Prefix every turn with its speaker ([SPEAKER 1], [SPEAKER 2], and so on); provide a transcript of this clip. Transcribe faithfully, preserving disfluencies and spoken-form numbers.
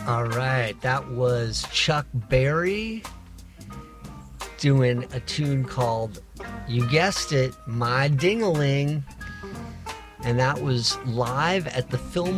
[SPEAKER 1] All right, that was Chuck Berry doing a tune called, you guessed it, My Ding-a-Ling. And that was live at the Fillmore